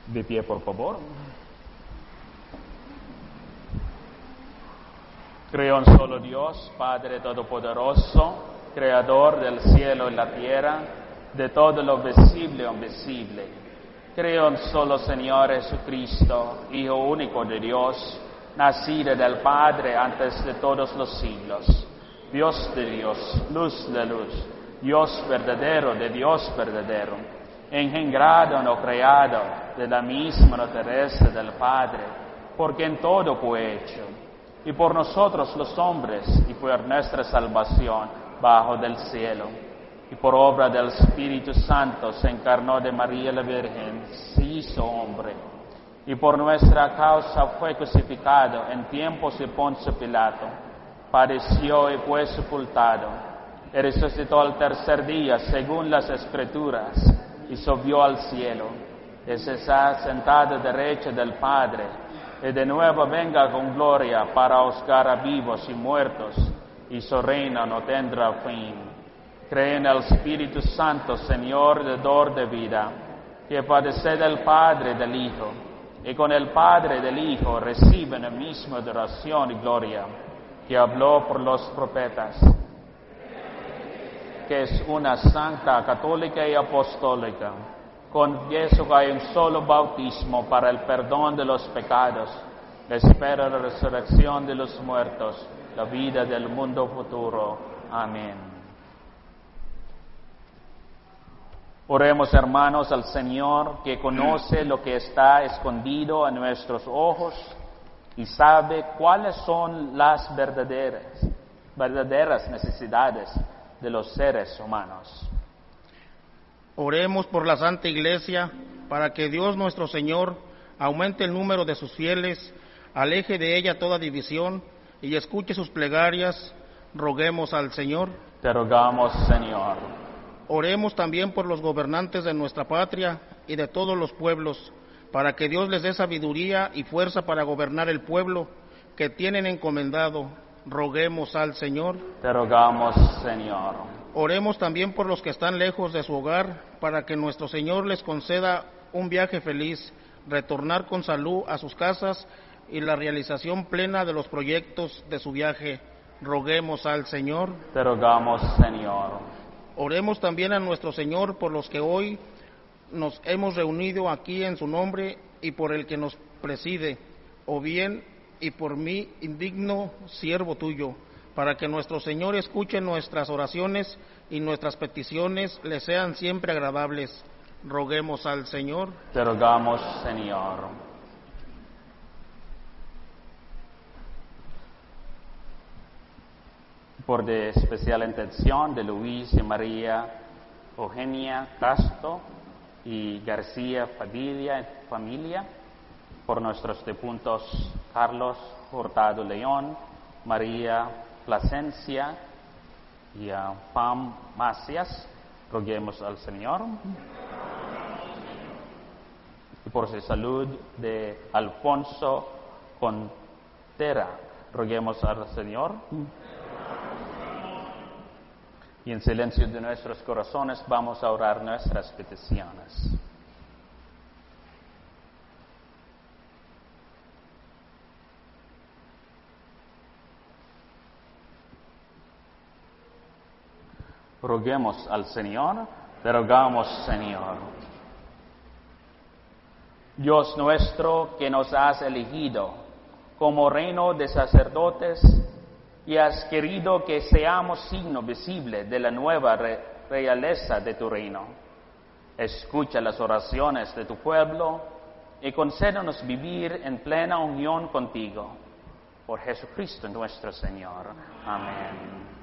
De pie, por favor. Creo en solo Dios, Padre Todopoderoso, Creador del cielo y la tierra, de todo lo visible e invisible. Creo en solo Señor Jesucristo, Hijo único de Dios, nacido del Padre antes de todos los siglos, Dios de Dios, luz de luz, Dios verdadero de Dios verdadero, engendrado no creado de la misma naturaleza del Padre, por quien todo fue hecho, y por nosotros los hombres, y por nuestra salvación bajo del cielo, y por obra del Espíritu Santo se encarnó de María la Virgen, se hizo hombre, y por nuestra causa fue crucificado en tiempos de Poncio Pilato, padeció y fue sepultado, y resucitó al tercer día según las Escrituras, y subió al cielo, y se está sentado a derecha del Padre, y de nuevo venga con gloria para juzgar a vivos y muertos, y su reino no tendrá fin. Cree en el Espíritu Santo, Señor, dador de vida, que padece del Padre y del Hijo, y con el Padre y del Hijo reciben la misma adoración y gloria, que habló por los profetas, que es una santa, católica y apostólica. Confieso que hay un solo bautismo para el perdón de los pecados. Espero la resurrección de los muertos, la vida del mundo futuro. Amén. Oremos, hermanos, al Señor, que conoce lo que está escondido a nuestros ojos y sabe cuáles son las verdaderas necesidades de los seres humanos. Oremos por la Santa Iglesia, para que Dios nuestro Señor aumente el número de sus fieles, aleje de ella toda división y escuche sus plegarias. Roguemos al Señor. Te rogamos, Señor. Oremos también por los gobernantes de nuestra patria y de todos los pueblos, para que Dios les dé sabiduría y fuerza para gobernar el pueblo que tienen encomendado. Roguemos al Señor. Te rogamos, Señor. Oremos también por los que están lejos de su hogar, para que nuestro Señor les conceda un viaje feliz, retornar con salud a sus casas y la realización plena de los proyectos de su viaje. Roguemos al Señor. Te rogamos, Señor. Oremos también a nuestro Señor por los que hoy nos hemos reunido aquí en su nombre y por el que nos preside, o bien y por mí, indigno siervo tuyo, para que nuestro Señor escuche nuestras oraciones y nuestras peticiones le sean siempre agradables. Roguemos al Señor. Te rogamos, Señor. Por de especial intención de Luis y María Eugenia Castro y García familia, por nuestros difuntos Carlos Hurtado León, María Plasencia y Pam Macías, roguemos al Señor. Y por su salud de Alfonso Contera, roguemos al Señor. Y en silencio de nuestros corazones vamos a orar nuestras peticiones. Roguemos al Señor, te rogamos, Señor. Dios nuestro, que nos has elegido como reino de sacerdotes y has querido que seamos signo visible de la nueva realeza de tu reino. Escucha las oraciones de tu pueblo y concédenos vivir en plena unión contigo. Por Jesucristo nuestro Señor. Amén.